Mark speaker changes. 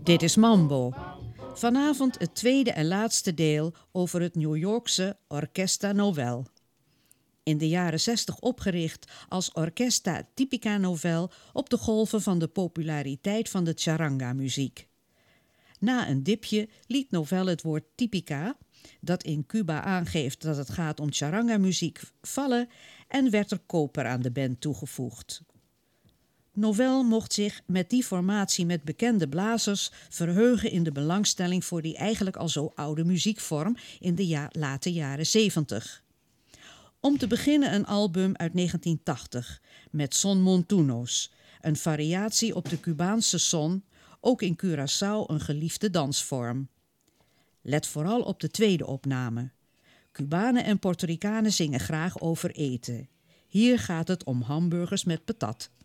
Speaker 1: Dit is Mambo. Vanavond het tweede en laatste deel over het New Yorkse Orquesta Novell. In de jaren 60 opgericht als Orquesta Típica Novell op de golven van de populariteit van de charanga-muziek. Na een dipje liet Novell het woord típica, dat in Cuba aangeeft dat het gaat om charanga-muziek, vallen en werd er koper aan de band toegevoegd. Novell mocht zich met die formatie met bekende blazers verheugen in de belangstelling voor die eigenlijk al zo oude muziekvorm in de late jaren 70. Om te beginnen een album uit 1980 met Son Montunos, een variatie op de Cubaanse son, ook in Curaçao een geliefde dansvorm. Let vooral op de tweede opname. Cubanen en Puerto Ricanen zingen graag over eten. Hier gaat het om hamburgers met patat.